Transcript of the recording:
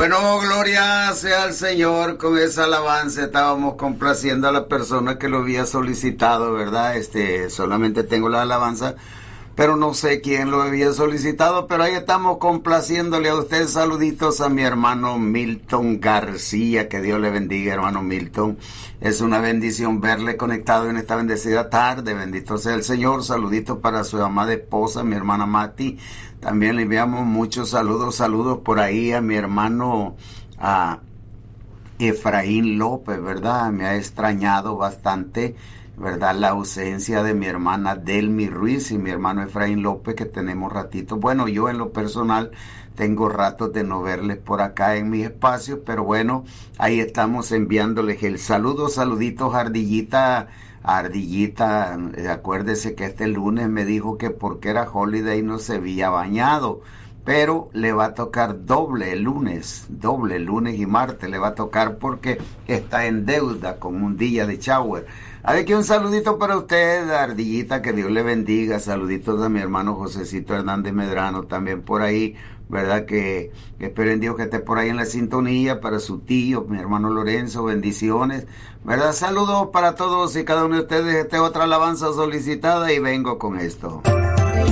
Bueno, gloria sea al Señor. Con esa alabanza estábamos complaciendo a la persona que lo había solicitado, ¿verdad? Solamente tengo la alabanza, pero no sé quién lo había solicitado, pero ahí estamos complaciéndole a usted. Saluditos a mi hermano Milton García, que Dios le bendiga, hermano Milton. Es una bendición verle conectado en esta bendecida tarde. Bendito sea el Señor. Saluditos para su amada esposa, mi hermana Mati. También le enviamos muchos saludos por ahí a mi hermano Efraín López, ¿verdad? Me ha extrañado bastante, ¿verdad? La ausencia de mi hermana Delmi Ruiz y mi hermano Efraín López, que tenemos ratitos. Bueno, yo en lo personal tengo ratos de no verles por acá en mis espacios, pero bueno, ahí estamos enviándoles el saludo. Saluditos, Ardillita, acuérdese que este lunes me dijo que porque era holiday no se había bañado, pero le va a tocar doble lunes y martes le va a tocar porque está en deuda con un día de shower. Así que un saludito para usted, Ardillita, que Dios le bendiga. Saluditos a mi hermano Josecito Hernández Medrano también por ahí, ¿verdad? Que espero en Dios que esté por ahí en la sintonía. Para su tío, mi hermano Lorenzo, bendiciones, ¿verdad? Saludos para todos y cada uno de ustedes. Esta es otra alabanza solicitada y vengo con esto.